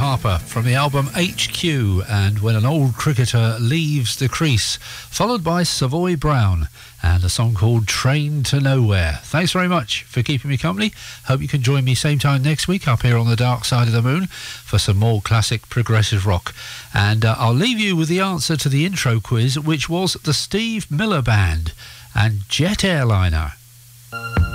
Harper from the album HQ and When an Old Cricketer Leaves the Crease, followed by Savoy Brown and a song called Train to Nowhere. Thanks very much for keeping me company. Hope you can join me same time next week up here on the Dark Side of the Moon for some more classic progressive rock. And I'll leave you with the answer to the intro quiz, which was the Steve Miller Band and Jet Airliner.